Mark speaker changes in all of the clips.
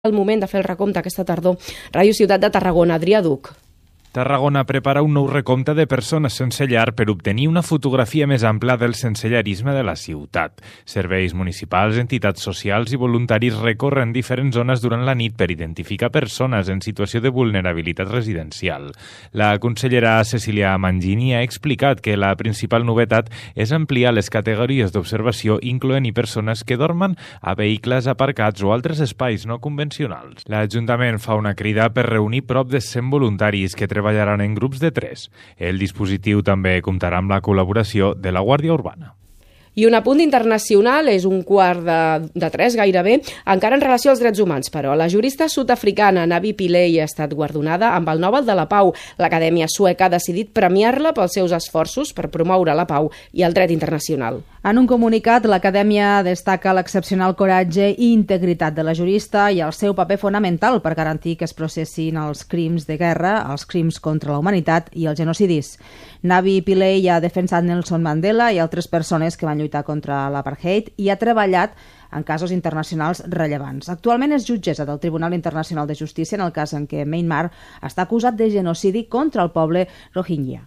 Speaker 1: el moment de fer el recompte aquesta tardor. Ràdio Ciutat de Tarragona, Adrià Duc.
Speaker 2: Tarragona prepara un nou recompte de persones sense llar per obtenir una fotografia més ampla del sensellarisme de la ciutat. Serveis municipals, entitats socials i voluntaris recorren diferents zones durant la nit per identificar persones en situació de vulnerabilitat residencial. La consellera Cecília Mangini ha explicat que la principal novetat és ampliar les categories d'observació, incloent-hi persones que dormen a vehicles aparcats o altres espais no convencionals. L'Ajuntament fa una crida per reunir prop de 100 voluntaris que treballaran en grups de 3. El dispositiu també comptarà amb la col·laboració de la Guàrdia Urbana.
Speaker 1: I un apunt internacional, és un quart de 3 gairebé, encara en relació als drets humans, però la jurista sud-africana Navi Pillay ha estat guardonada amb el Nobel de la Pau. L'Acadèmia Sueca ha decidit premiar-la pels seus esforços per promoure la pau i el dret internacional.
Speaker 3: En un comunicat, l'Acadèmia destaca l'excepcional coratge i integritat de la jurista i el seu paper fonamental per garantir que es processin els crims de guerra, els crims contra la humanitat i els genocidis. Navi Pillay ha defensat Nelson Mandela i altres persones que van lluitar contra l'apartheid i ha treballat en casos internacionals rellevants. Actualment és jutgessa del Tribunal Internacional de Justícia en el cas en què Myanmar està acusat de genocidi contra el poble Rohingya.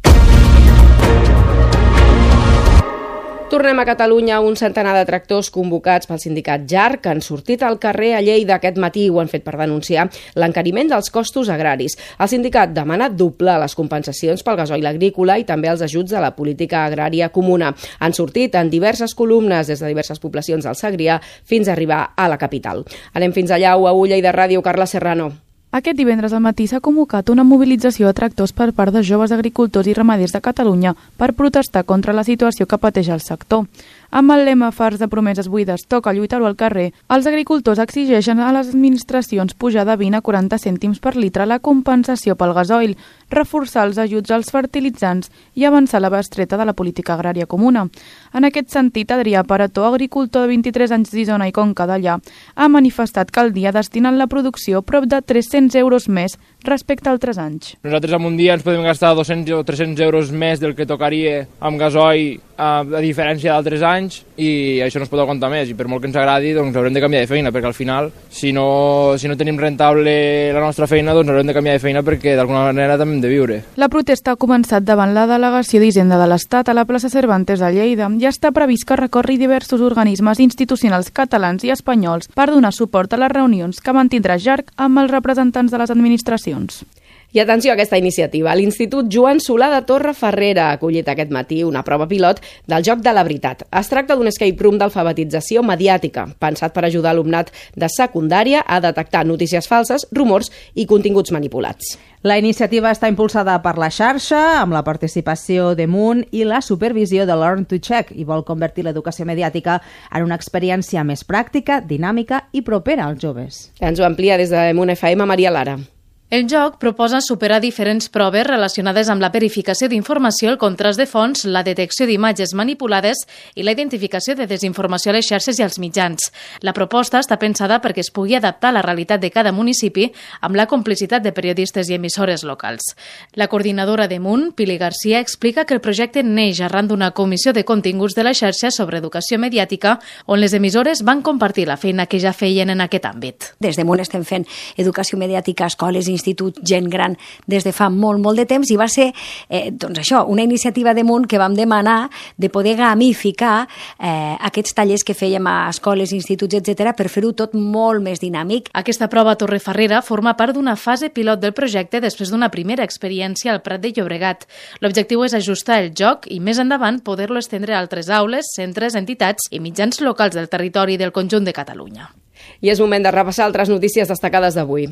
Speaker 1: Tornem a Catalunya. Un centenar de tractors convocats pel sindicat JARC han sortit al carrer a Lleida aquest matí. Ho han fet per denunciar l'encariment dels costos agraris. El sindicat demana doblar les compensacions pel gasoil agrícola i també els ajuts de la política agrària comuna. Han sortit en diverses columnes des de diverses poblacions del Segrià fins a arribar a la capital. Anem fins allà, a Lleida Ràdio, Carla Serrano.
Speaker 4: Aquest divendres al matí s'ha convocat una mobilització de tractors per part de joves agricultors i ramaders de Catalunya per protestar contra la situació que pateix el sector. Amb el lema "Fars de promeses buides, toca lluitar-ho al carrer", els agricultors exigeixen a les administracions pujar de 20 a 40 cèntims per litre la compensació pel gasoil, reforçar els ajuts als fertilitzants i avançar la bestreta de la política agrària comuna. En aquest sentit, Adrià Parató, agricultor de 23 anys d'Isona i Conca d'Allà, ha manifestat que al dia destinen la producció prop de 300 euros més respecte a altres anys.
Speaker 5: Nosaltres en un dia ens podem gastar 200 o 300 euros més del que tocaria amb gasoil a diferència d'altres anys i això no es pot aguantar més i per molt que ens agradi doncs haurem de canviar de feina perquè al final si no tenim rentable la nostra feina doncs haurem de canviar de feina perquè d'alguna manera també hem de viure.
Speaker 4: La protesta ha començat davant la delegació d'Hisenda de l'Estat a la plaça Cervantes de Lleida i està previst que recorri diversos organismes institucionals catalans i espanyols per donar suport a les reunions que mantindrà JARC amb els representants de les administracions.
Speaker 1: I atenció a aquesta iniciativa. L'Institut Joan Solà de Torrefarrera ha acollit aquest matí una prova pilot del Joc de la Veritat. Es tracta d'un escape room d'alfabetització mediàtica, pensat per ajudar alumnat de secundària a detectar notícies falses, rumors i continguts manipulats.
Speaker 3: La iniciativa està impulsada per la xarxa, amb la participació de Munt i la supervisió de Learn to Check, i vol convertir l'educació mediàtica en una experiència més pràctica, dinàmica i propera als joves.
Speaker 1: Ens ho amplia des de Munt FM Maria Lara.
Speaker 6: El joc proposa superar diferents proves relacionades amb la verificació d'informació, el contrast de fonts, la detecció d'imatges manipulades i la identificació de desinformació a les xarxes i als mitjans. La proposta està pensada perquè es pugui adaptar a la realitat de cada municipi amb la complicitat de periodistes i emissores locals. La coordinadora de Munt, Pili Garcia, explica que el projecte neix arran d'una comissió de continguts de la xarxa sobre educació mediàtica on les emissores van compartir la feina que ja feien en aquest àmbit.
Speaker 7: Des de Munt estem fent educació mediàtica a escoles i institut, gent gran, des de fa molt de temps i va ser, doncs això, una iniciativa de Munt que vam demanar de poder gamificar aquests tallers que fèiem a escoles, instituts, etc., per fer-ho tot molt més dinàmic.
Speaker 6: Aquesta prova a Torrefarrera forma part d'una fase pilot del projecte després d'una primera experiència al Prat de Llobregat. L'objectiu és ajustar el joc i més endavant poder-lo estendre a altres aules, centres, entitats i mitjans locals del territori del conjunt de Catalunya.
Speaker 1: I és moment de repassar altres notícies destacades d'avui.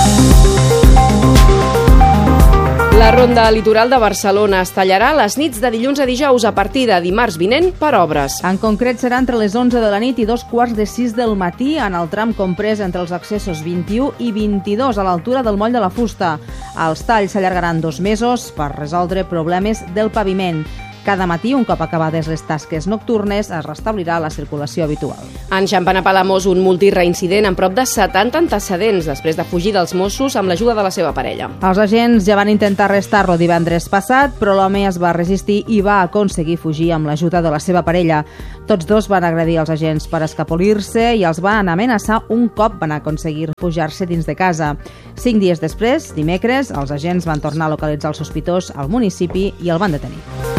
Speaker 1: La Ronda Litoral de Barcelona es tallarà a les nits de dilluns a dijous a partir de dimarts vinent per obres.
Speaker 3: En concret serà entre les 11 de la nit i 2:45 del matí en el tram comprès entre els accessos 21 i 22 a l'altura del moll de la Fusta. Els talls s'allargaran 2 mesos per resoldre problemes del paviment. Cada matí, un cop acabades les tasques nocturnes, es restablirà la circulació habitual.
Speaker 1: En Xampana Palamós, un multireincident amb prop de 70 antecedents després de fugir dels Mossos amb l'ajuda de la seva parella.
Speaker 3: Els agents ja van intentar arrestar-lo divendres passat, però l'home es va resistir i va aconseguir fugir amb l'ajuda de la seva parella. Tots dos van agredir els agents per escapolir-se i els van amenaçar un cop van aconseguir refugiar-se dins de casa. 5 dies després, dimecres, els agents van tornar a localitzar el sospitós al municipi i el van detenir.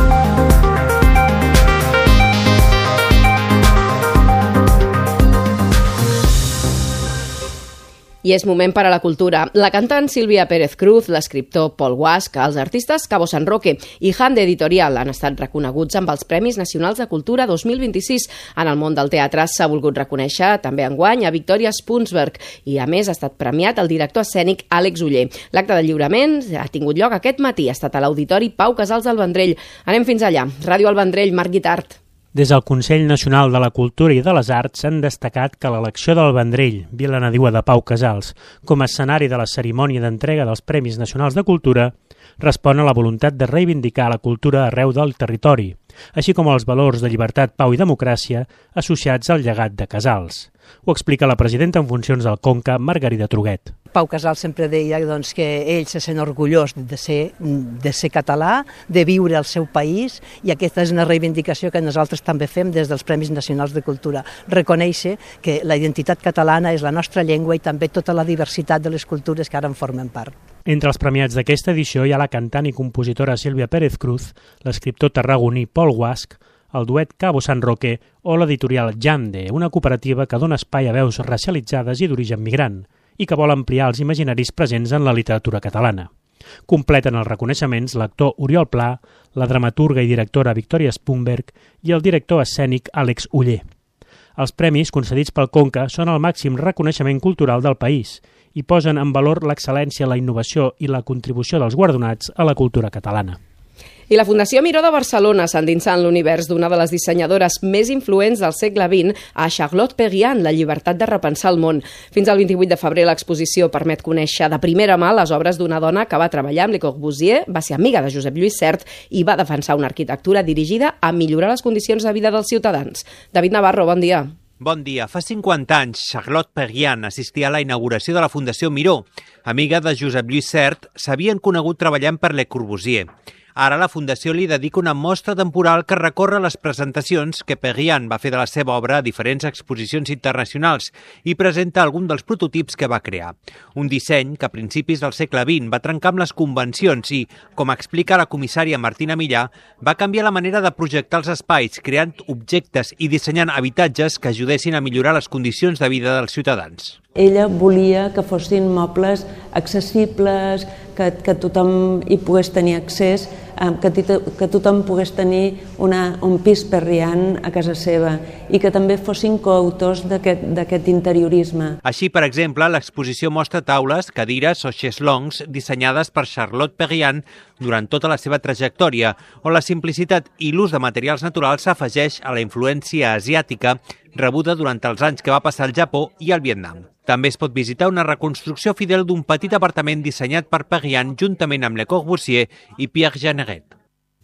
Speaker 1: I és moment per a la cultura. La cantant Sílvia Pérez Cruz, l'escriptor Paul Guasch, els artistes Cabo San Roque i Hande Editorial han estat reconeguts amb els Premis Nacionals de Cultura 2026. En el món del teatre s'ha volgut reconèixer també enguany a Victoria Spunsberg i, a més, ha estat premiat el director escènic Àlex Oller. L'acte de lliurament ha tingut lloc aquest matí. Ha estat a l'Auditori Pau Casals del Vendrell. Anem fins allà. Ràdio El Vendrell, Marc Guitart.
Speaker 8: Des del Consell Nacional de la Cultura i de les Arts s'han destacat que l'elecció del Vendrell, vila nadiua de Pau Casals, com a escenari de la cerimònia d'entrega dels Premis Nacionals de Cultura, respon a la voluntat de reivindicar la cultura arreu del territori, així com els valors de llibertat, pau i democràcia associats al llegat de Casals. Ho explica la presidenta en funcions del Conca, Margarida Truguet.
Speaker 9: Pau Casals sempre deia que ell se sent orgullós de ser català, de viure al seu país, i aquesta és una reivindicació que nosaltres també fem des dels Premis Nacionals de Cultura. Reconèixer que la identitat catalana és la nostra llengua i també tota la diversitat de les cultures que ara en formen part.
Speaker 8: Entre els premiats d'aquesta edició hi ha la cantant i compositora Sílvia Pérez Cruz, l'escriptor tarragoní Paul Guasch, el duet Cabo San Roque o l'editorial Jande, una cooperativa que dona espai a veus racialitzades i d'origen migrant i que vol ampliar els imaginaris presents en la literatura catalana. Completen els reconeixements l'actor Oriol Pla, la dramaturga i directora Victoria Spunsberg i el director escènic Àlex Oller. Els premis concedits pel Conca són el màxim reconeixement cultural del país i posen en valor l'excel·lència, la innovació i la contribució dels guardonats a la cultura catalana.
Speaker 1: I la Fundació Miró de Barcelona s'endinsa en l'univers d'una de les dissenyadores més influents del segle XX, a Charlotte Perriand, la llibertat de repensar el món. Fins al 28 de febrer l'exposició permet conèixer de primera mà les obres d'una dona que va treballar amb Le Corbusier, va ser amiga de Josep Lluís Sert i va defensar una arquitectura dirigida a millorar les condicions de vida dels ciutadans. David Navarro, bon dia.
Speaker 10: Bon dia. Fa 50 anys, Charlotte Perriand assistia a la inauguració de la Fundació Miró. Amiga de Josep Lluís Sert, s'havien conegut treballant per Le Corbusier. Ara la Fundació li dedica una mostra temporal que recorre les presentacions que Perriand va fer de la seva obra a diferents exposicions internacionals i presenta algun dels prototips que va crear. Un disseny que a principis del segle XX va trencar amb les convencions i, com explica la comissària Martina Millà, va canviar la manera de projectar els espais, creant objectes i dissenyant habitatges que ajudessin a millorar les condicions de vida dels ciutadans.
Speaker 11: Ella volia que fossin mobles accessibles, que tothom hi pogués tenir accés, que tothom pogués tenir un pis Perriand a casa seva i que també fossin coautors d'aquest interiorisme.
Speaker 10: Així, per exemple, l'exposició mostra taules, cadires o xeslongs dissenyades per Charlotte Perriand durant tota la seva trajectòria, on la simplicitat i l'ús de materials naturals s'afegeix a la influència asiàtica rebuda durant els anys que va passar al Japó i al Vietnam. També es pot visitar una reconstrucció fidel d'un petit apartament dissenyat per Perriand juntament amb Le Corbusier i Pierre Jeanneret.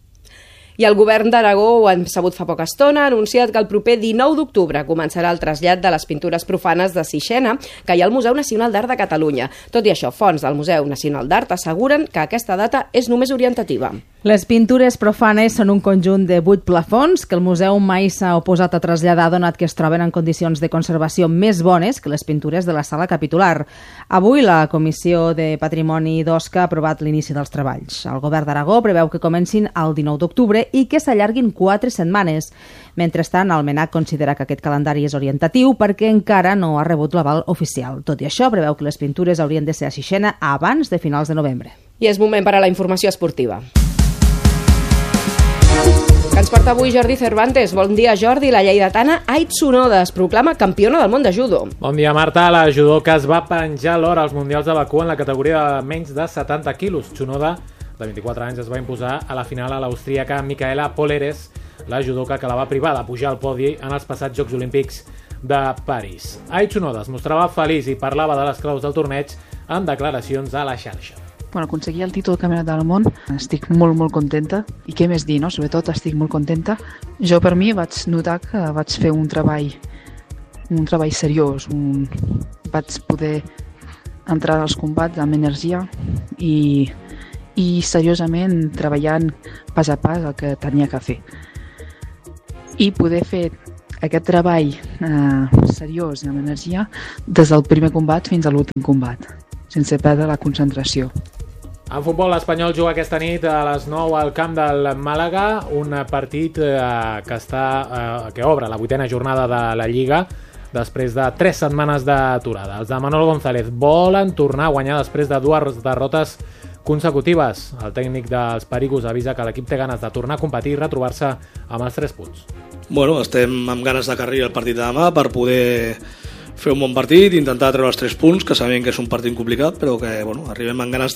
Speaker 1: I el govern d'Aragó, ho hem sabut fa poca estona, ha anunciat que el proper 19 d'octubre començarà el trasllat de les pintures profanes de Sixena, que hi ha al Museu Nacional d'Art de Catalunya. Tot i això, fonts del Museu Nacional d'Art asseguren que aquesta data és només orientativa.
Speaker 3: Les pintures profanes són un conjunt de 8 plafons que el museu mai s'ha oposat a traslladar, donat que es troben en condicions de conservació més bones que les pintures de la sala capitular. Avui la Comissió de Patrimoni d'Osca ha aprovat l'inici dels treballs. El govern d'Aragó preveu que comencin el 19 d'octubre i que s'allarguin 4 setmanes. Mentrestant, el MENAC considera que aquest calendari és orientatiu perquè encara no ha rebut l'aval oficial. Tot i això, preveu que les pintures haurien de ser a Sixena abans de finals de novembre.
Speaker 1: I és moment per a la informació esportiva. Que ens porta avui Jordi Cervantes. Bon dia, Jordi. La lleidatana Ai Tsunoda es proclama campiona del món de judo.
Speaker 12: Bon dia, Marta. La judoka es va penjar l'or als Mundials de Bakú en la categoria de menys de 70 quilos. Tsunoda, de 24 anys, es va imposar a la final a l'austríaca Micaela Poleres, la judoka que la va privar de pujar al podi en els passats Jocs Olímpics de París. Ai Tsunoda es mostrava feliç i parlava de les claus del torneig en declaracions a la xarxa.
Speaker 13: aconseguir el títol de Campionat del món. Estic molt, molt contenta. I què més dir, no? Sobretot estic molt contenta. Jo, per mi, vaig notar que vaig fer un treball seriós. Vaig poder entrar als combats amb energia i seriosament treballant pas a pas el que tenia que fer. I poder fer aquest treball seriós i amb energia des del primer combat fins a l'últim combat, sense perdre la concentració.
Speaker 12: En futbol, l'Espanyol juga aquesta nit a les 9 al camp del Màlaga, un partit que obre la 8ª jornada de la Lliga després de 3 setmanes d'aturada. Els de Manolo González volen tornar a guanyar després de 2 derrotes consecutives. El tècnic dels Pericos avisa que l'equip té ganes de tornar a competir i retrobar-se amb els 3 punts.
Speaker 14: Bueno, estem amb ganes de carrer el partit de demà per poder fer un bon partit, intentar treure els 3 punts, que sabem que és un partit complicat, però que arribem amb ganes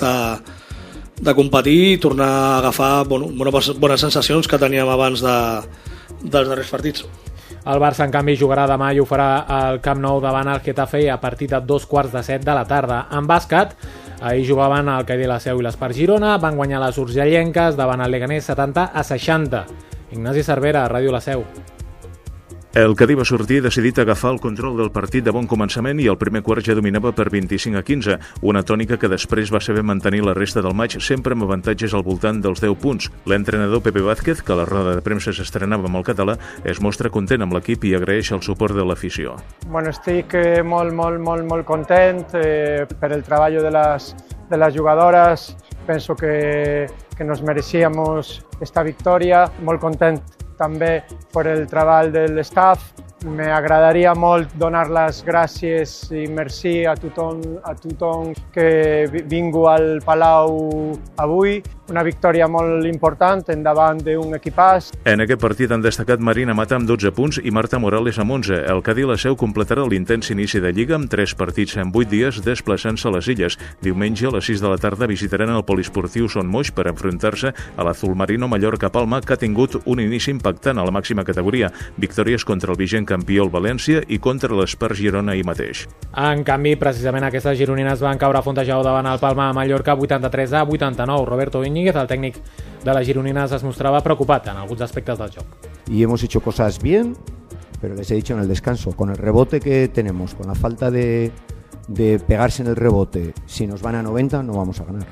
Speaker 14: de competir i tornar a agafar bones sensacions que teníem abans dels darrers partits.
Speaker 12: El Barça, en canvi, jugarà demà i ho farà al Camp Nou davant el Getafe a partir de 2:15 de la tarda. En bàsquet, ahir jugaven el Caí de la Seu i l'Espart Girona, van guanyar les urgellenques davant el Leganés 70-60. Ignasi Cervera, Ràdio La Seu.
Speaker 15: El Cadí va sortir decidit a agafar el control del partit de bon començament i el primer quart ja dominava per 25-15, una tònica que després va saber mantenir la resta del maig sempre amb avantatges al voltant dels 10 punts. L'entrenador Pepe Vázquez, que a la roda de premsa s'estrenava amb el català, es mostra content amb l'equip i agraeix el suport de l'afició.
Speaker 16: Bueno, estic molt content per el treball de las jugadoras. Penso que nos merecíamos esta victòria. Molt content també per el treball de l'staff. M'agradaria molt donar les gràcies i merci a tothom que vingu al Palau avui. Una victòria molt important endavant d'un equipàs.
Speaker 15: En aquest partit han destacat Marina Mata amb 12 punts i Marta Morales amb 11. El Cadí La Seu completarà l'intens inici de Lliga amb 3 partits en 8 dies desplaçant-se a les Illes. Diumenge a les 6 de la tarda visitaran el poliesportiu Son Moix per enfrontar-se a l'Azul Marino Mallorca-Palma, que ha tingut un inici impactant a la màxima categoria. Victòries contra el vigent campió el València i contra l'Espart Girona ahir mateix.
Speaker 12: En canvi, precisament aquestes gironines van caure a Fontejau davant el Palma a Mallorca 83-89. Roberto Íñiguez, el tècnic de les gironines, es mostrava preocupat en alguns aspectes del joc.
Speaker 17: Y hemos hecho cosas bien, pero les he dicho en el descanso, con el rebote que tenemos, con la falta de pegarse en el rebote, si nos van a 90 no vamos a ganar.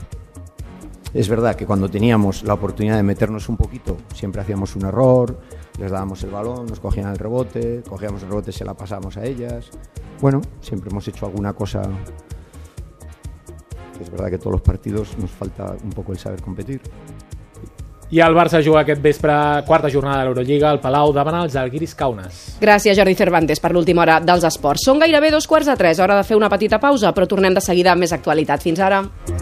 Speaker 17: Es verdad que cuando teníamos la oportunidad de meternos un poquito, siempre hacíamos un error, les dábamos el balón, nos cogían el rebote, cogíamos el rebote y se la pasábamos a ellas. Bueno, siempre hemos hecho alguna cosa. Es verdad que todos los partidos nos falta un poco el saber competir.
Speaker 12: I el Barça juga aquest vespre, 4ª jornada de l'Eurolliga, al Palau davant els Žalgiris Kaunas.
Speaker 1: Gràcies, Jordi Cervantes, per l'última hora dels esports. Són gairebé 2:45, hora de fer una petita pausa, però tornem de seguida amb més actualitat. Fins ara.